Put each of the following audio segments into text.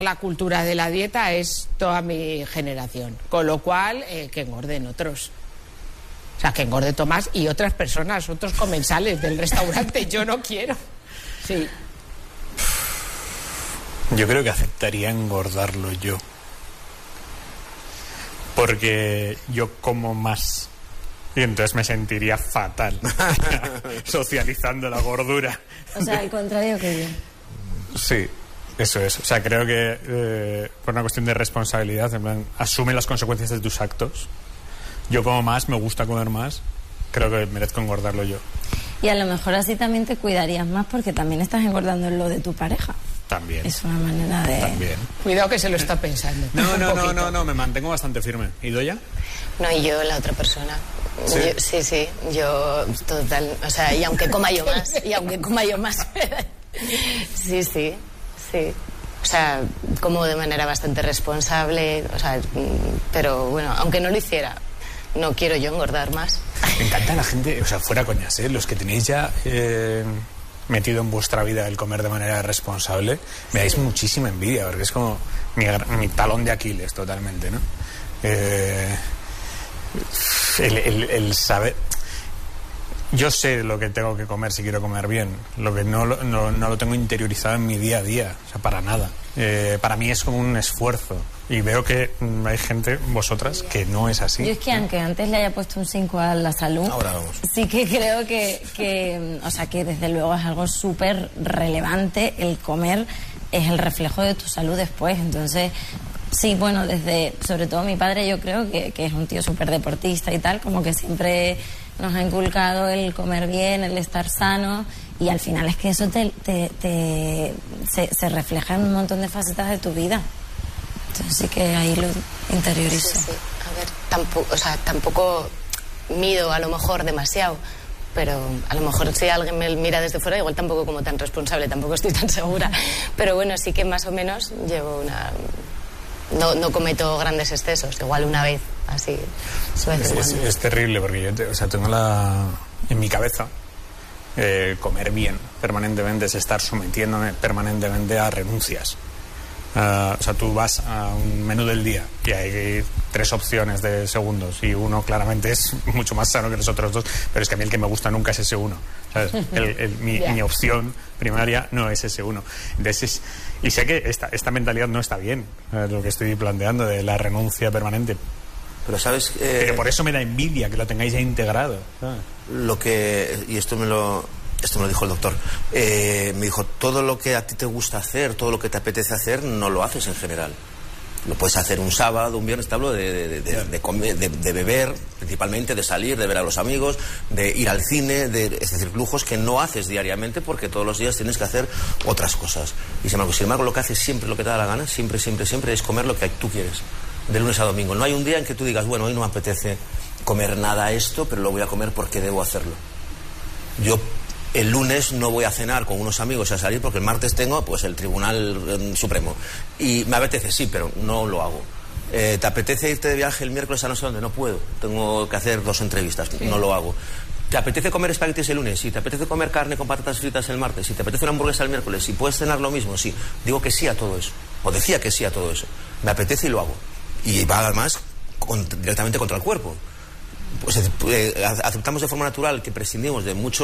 La cultura de la dieta es toda mi generación, con lo cual que engorden otros. O sea, que engorde Tomás y otras personas, otros comensales del restaurante. Yo no quiero. Sí. Yo creo que aceptaría engordarlo yo. Porque yo como más. Y entonces me sentiría fatal socializando la gordura. O sea, al contrario que yo. Sí. Eso es, o sea, creo que por una cuestión de responsabilidad, en plan, asume las consecuencias de tus actos. Yo como más, me gusta comer más, creo que merezco engordarlo yo. Y a lo mejor así también te cuidarías más porque también estás engordando en lo de tu pareja. También. Es una manera de... También. Cuidado que se lo está pensando. No, me mantengo bastante firme. ¿Y Doya? No, y yo la otra persona. ¿Sí? Sí, yo total, o sea, y aunque coma yo más, sí. Sí, o sea, como de manera bastante responsable, o sea, pero bueno, aunque no lo hiciera, no quiero yo engordar más. Me encanta la gente, o sea, fuera coñas, los que tenéis ya metido en vuestra vida el comer de manera responsable, me dais muchísima envidia, porque es como mi talón de Aquiles totalmente, ¿no? El saber... Yo sé lo que tengo que comer si quiero comer bien. Lo que no lo tengo interiorizado en mi día a día. O sea, para nada. Para mí es como un esfuerzo. Y veo que hay gente, vosotras, que no es así. Yo es que aunque antes le haya puesto un 5 a la salud, ahora vamos. Sí que creo que o sea, que desde luego es algo súper relevante. El comer es el reflejo de tu salud después. Entonces... Sí, bueno, sobre todo mi padre, yo creo que es un tío súper deportista y tal, como que siempre nos ha inculcado el comer bien, el estar sano, y al final es que eso se refleja en un montón de facetas de tu vida. Entonces sí que ahí lo interiorizo. Sí. A ver, tampoco mido a lo mejor demasiado, pero a lo mejor si alguien me mira desde fuera, igual tampoco como tan responsable, tampoco estoy tan segura, pero bueno, sí que más o menos llevo una... No cometo grandes excesos, igual una vez, así. Es terrible porque yo tengo en mi cabeza comer bien permanentemente es estar sometiéndome permanentemente a renuncias. O sea, tú vas a un menú del día y hay 3 opciones de segundos y uno claramente es mucho más sano que los otros 2, pero es que a mí el que me gusta nunca es ese uno, ¿sabes? Mi opción primaria no es ese uno. Entonces, y sé que esta mentalidad no está bien, lo que estoy planteando de la renuncia permanente. Pero sabes... pero por eso me da envidia que lo tengáis ya integrado, ¿sabes? Y esto me lo dijo el doctor. Me dijo, todo lo que a ti te gusta hacer, todo lo que te apetece hacer, no lo haces en general. Lo puedes hacer un sábado, un viernes, te hablo de comer, de beber, principalmente, de salir, de ver a los amigos, de ir al cine, es decir, lujos que no haces diariamente porque todos los días tienes que hacer otras cosas. Y sin embargo, lo que haces siempre, lo que te da la gana, siempre, es comer lo que tú quieres, de lunes a domingo. No hay un día en que tú digas, bueno, hoy no me apetece comer nada esto, pero lo voy a comer porque debo hacerlo. Yo el lunes no voy a cenar con unos amigos a salir porque el martes tengo pues el Tribunal Supremo y me apetece, sí, pero no lo hago. ¿Te apetece irte de viaje el miércoles a no sé dónde? No puedo, tengo que hacer 2 entrevistas, sí. No lo hago. ¿Te apetece comer espaguetis el lunes? Sí. ¿Te apetece comer carne con patatas fritas el martes? Sí. ¿Te apetece una hamburguesa el miércoles? ¿Sí? ¿Puedes cenar lo mismo? Sí. Digo que sí a todo eso, o decía que sí a todo eso. Me apetece y lo hago, y va además directamente contra el cuerpo. Pues aceptamos de forma natural que prescindimos de mucho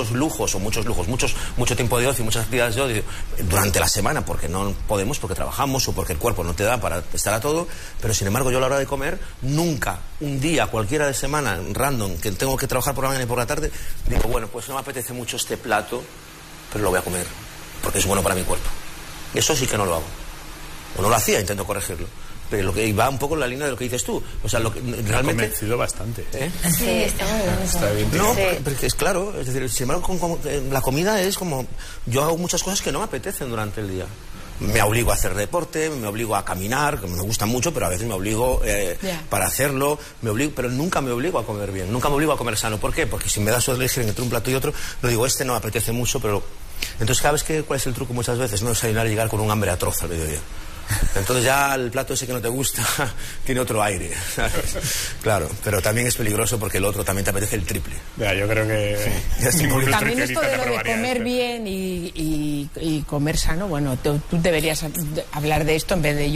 tiempo de ocio y muchas actividades de ocio durante la semana porque no podemos, porque trabajamos o porque el cuerpo no te da para estar a todo, pero sin embargo yo a la hora de comer nunca, un día cualquiera de semana random que tengo que trabajar por la mañana y por la tarde, digo, bueno, pues no me apetece mucho este plato, pero lo voy a comer porque es bueno para mi cuerpo. Eso sí que no lo hago, o no lo hacía, intento corregirlo. Pero lo que va un poco en la línea de lo que dices tú. O sea, lo que realmente... Me ha convencido bastante. Sí, está muy bien. Está bien. No, porque es claro. Es decir, sin embargo, la comida es como... Yo hago muchas cosas que no me apetecen durante el día. Me obligo a hacer deporte, me obligo a caminar, que me gusta mucho, pero a veces me obligo para hacerlo. Pero nunca me obligo a comer bien, nunca me obligo a comer sano. ¿Por qué? Porque si me das a elegir entre un plato y otro, lo digo, este no me apetece mucho, pero... Entonces, ¿sabes cuál es el truco muchas veces? No desayunar y llegar con un hambre atroz al mediodía. Entonces ya el plato ese que no te gusta tiene otro aire, ¿sabes? Claro, pero también es peligroso porque el otro también te apetece el triple. Ya, yo creo que... También esto de lo de comer bien y comer sano, bueno, tú deberías hablar de esto en vez de yo.